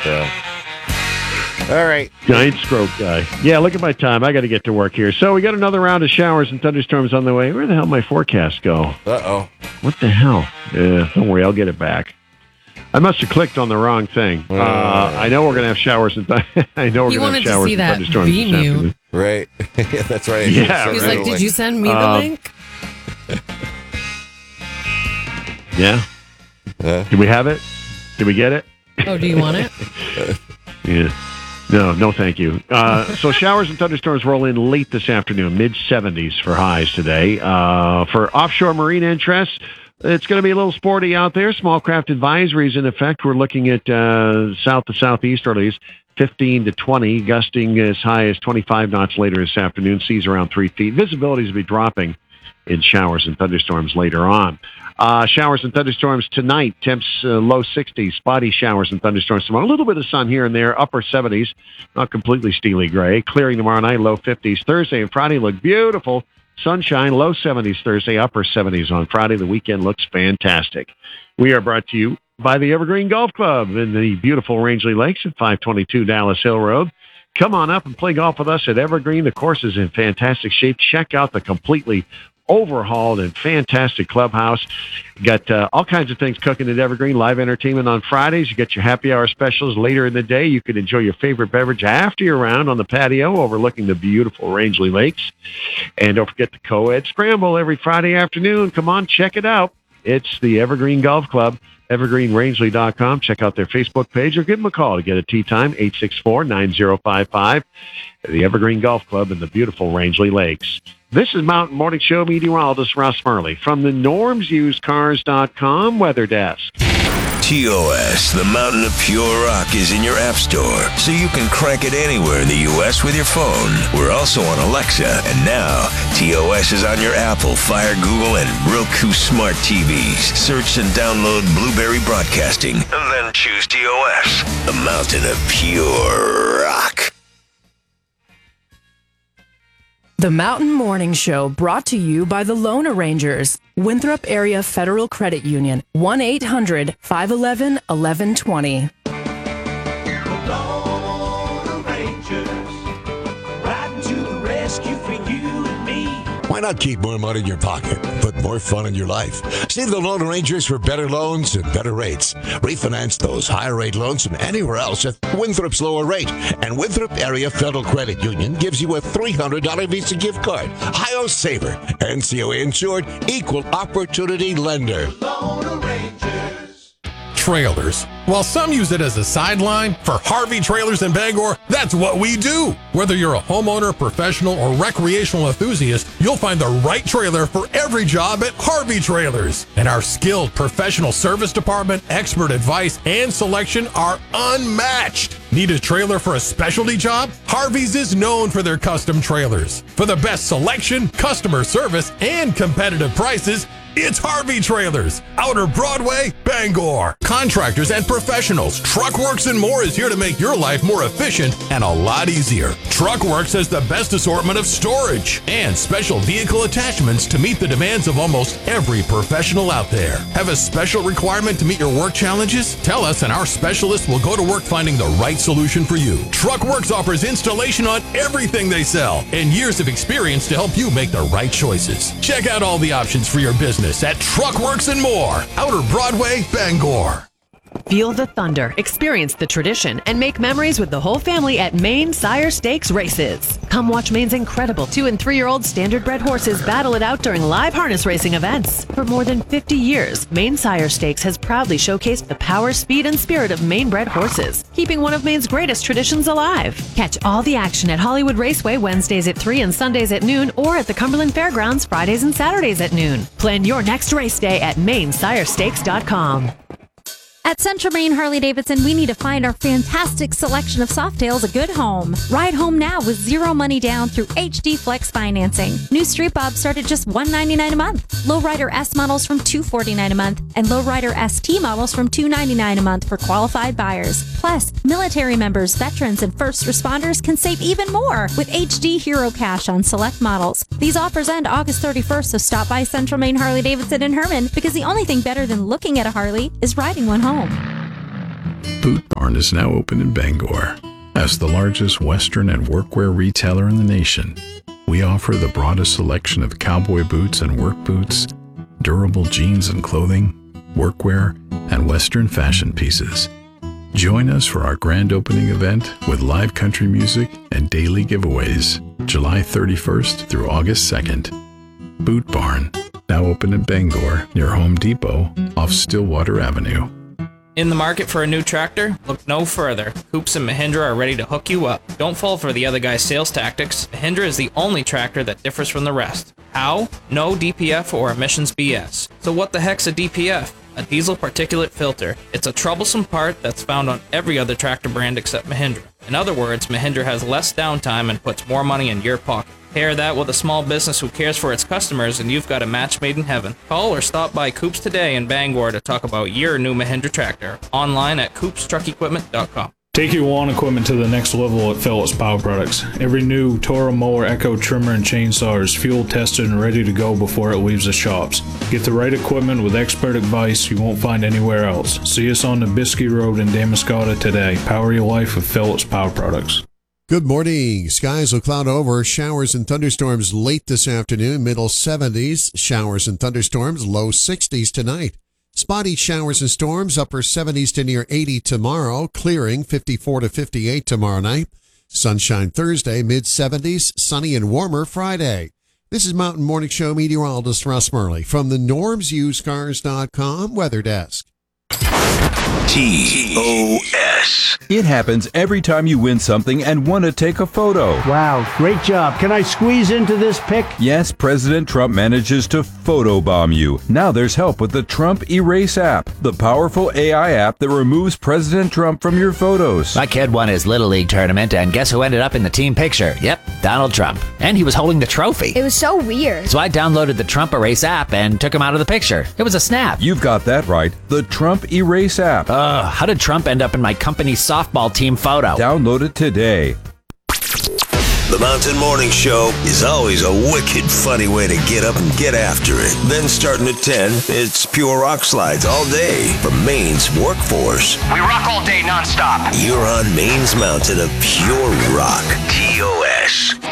Yeah. All right. Giant stroke guy. Yeah, look at my time. I got to get to work here. So we got another round of showers and thunderstorms on the way. Where the hell my forecast go? Uh-oh. What the hell? Yeah, don't worry. I'll get it back. I must have clicked on the wrong thing. I know we're going to have showers and I know we're going to have showers and thunderstorms this afternoon. Right. That's right. Yeah. He was like, did you send me the link? Yeah. Did we have it? Did we get it? Oh, do you want it? Yeah. No, thank you. So showers and thunderstorms roll in late this afternoon, mid-70s for highs today. For offshore marine interests, it's going to be a little sporty out there. Small craft advisories in effect. We're looking at south to southeasterlies, 15 to 20, gusting as high as 25 knots later this afternoon. Seas around 3 feet. Visibilities will be dropping in showers and thunderstorms later on. Showers and thunderstorms tonight. Temps low 60s. Spotty showers and thunderstorms tomorrow. A little bit of sun here and there. Upper 70s. Not completely steely gray. Clearing tomorrow night. Low 50s. Thursday and Friday look beautiful. Sunshine. Low 70s Thursday. Upper 70s on Friday. The weekend looks fantastic. We are brought to you by the Evergreen Golf Club in the beautiful Rangeley Lakes at 522 Dallas Hill Road. Come on up and play golf with us at Evergreen. The course is in fantastic shape. Check out the completely overhauled and fantastic clubhouse. Got all kinds of things cooking at Evergreen. Live entertainment on Fridays. You got your happy hour specials later in the day. You can enjoy your favorite beverage after your round on the patio overlooking the beautiful Rangeley Lakes. And don't forget the Co-Ed Scramble every Friday afternoon. Come on, check it out. It's the Evergreen Golf Club, evergreenrangeley.com. Check out their Facebook page or give them a call to get a tee time, 864-9055. The Evergreen Golf Club in the beautiful Rangeley Lakes. This is Mountain Morning Show meteorologist Ross Marley from the NormsUsedCars.com Weather Desk. TOS, the Mountain of Pure Rock, is in your app store, so you can crank it anywhere in the U.S. with your phone. We're also on Alexa, and now TOS is on your Apple, Fire, Google, and Roku smart TVs. Search and download Blueberry Broadcasting, and then choose TOS, the Mountain of Pure Rock. The Mountain Morning Show brought to you by the Loan Arrangers, Winthrop Area Federal Credit Union, 1-800-511-1120. Loan Arrangers, riding to the rescue for you and me. Why not keep more money in your pocket, put more fun in your life? See the Loan Arrangers for better loans and better rates. Refinance those higher rate loans from anywhere else at Winthrop's lower rate. And Winthrop Area Federal Credit Union gives you a $300 Visa gift card. Hi-Yo Saver, NCOA insured, equal opportunity lender. Loan Arrangers. Trailers. While some use it as a sideline, for Harvey Trailers in Bangor, that's what we do. Whether you're a homeowner, professional, or recreational enthusiast, you'll find the right trailer for every job at Harvey Trailers. And our skilled professional service department, expert advice, and selection are unmatched. Need a trailer for a specialty job? Harvey's is known for their custom trailers. For the best selection, customer service, and competitive prices, it's Harvey Trailers, Outer Broadway, Bangor. Contractors and professionals, Truckworks and more is here to make your life more efficient and a lot easier. Truckworks has the best assortment of storage and special vehicle attachments to meet the demands of almost every professional out there. Have a special requirement to meet your work challenges? Tell us and our specialists will go to work finding the right solution for you. Truckworks offers installation on everything they sell and years of experience to help you make the right choices. Check out all the options for your business at Truckworks and More, Outer Broadway, Bangor. Feel the thunder, experience the tradition, and make memories with the whole family at Maine Sire Stakes races. Come watch Maine's incredible 2- and 3-year-old standard-bred horses battle it out during live harness racing events. For more than 50 years, Maine Sire Stakes has proudly showcased the power, speed, and spirit of Maine-bred horses, keeping one of Maine's greatest traditions alive. Catch all the action at Hollywood Raceway Wednesdays at 3 and Sundays at noon, or at the Cumberland Fairgrounds Fridays and Saturdays at noon. Plan your next race day at MaineSireStakes.com. At Central Maine Harley-Davidson, we need to find our fantastic selection of Softails a good home. Ride home now with zero money down through HD Flex financing. New Street Bobs start at just $199 a month. Lowrider S models from $249 a month, and Lowrider ST models from $299 a month for qualified buyers. Plus, military members, veterans, and first responders can save even more with HD Hero Cash on select models. These offers end August 31st, so stop by Central Maine Harley-Davidson in Herman, because the only thing better than looking at a Harley is riding one home. Boot Barn is now open in Bangor. As the largest Western and workwear retailer in the nation, we offer the broadest selection of cowboy boots and work boots, durable jeans and clothing, workwear, and Western fashion pieces. Join us for our grand opening event with live country music and daily giveaways, July 31st through August 2nd. Boot Barn, now open in Bangor near Home Depot off Stillwater Avenue. In the market for a new tractor? Look no further. Coops and Mahindra are ready to hook you up. Don't fall for the other guy's sales tactics. Mahindra is the only tractor that differs from the rest. How? No DPF or emissions BS. So what the heck's a DPF? A diesel particulate filter. It's a troublesome part that's found on every other tractor brand except Mahindra. In other words, Mahindra has less downtime and puts more money in your pocket. Pair that with a small business who cares for its customers and you've got a match made in heaven. Call or stop by Coops today in Bangor to talk about your new Mahindra tractor. Online at coopstruckequipment.com. Take your lawn equipment to the next level at Phillips Power Products. Every new Toro mower, Echo trimmer, and chainsaw is fuel tested and ready to go before it leaves the shops. Get the right equipment with expert advice you won't find anywhere else. See us on the Biskie Road in Damariscotta today. Power your life with Phillips Power Products. Good morning. Skies will cloud over. Showers and thunderstorms late this afternoon. Middle 70s. Showers and thunderstorms. Low 60s tonight. Spotty showers and storms. Upper 70s to near 80 tomorrow. Clearing 54 to 58 tomorrow night. Sunshine Thursday. Mid 70s. Sunny and warmer Friday. This is Mountain Morning Show meteorologist Russ Murley from the normsusedcars.com weather desk. TOS. It happens every time you win something and want to take a photo. Wow, great job. Can I squeeze into this pic? Yes, President Trump manages to photobomb you. Now there's help with the Trump Erase app, the powerful AI app that removes President Trump from your photos. My kid won his Little League tournament, and guess who ended up in the team picture? Yep, Donald Trump. And he was holding the trophy. It was so weird. So I downloaded the Trump Erase app and took him out of the picture. It was a snap. You've got that right. The Trump Erase app. How did Trump end up in my company's softball team photo? Download it today. The Mountain Morning Show is always a wicked funny way to get up and get after it. Then starting at 10, it's pure rock slides all day from Maine's workforce. We rock all day nonstop. You're on Maine's mountain of pure rock. TOS.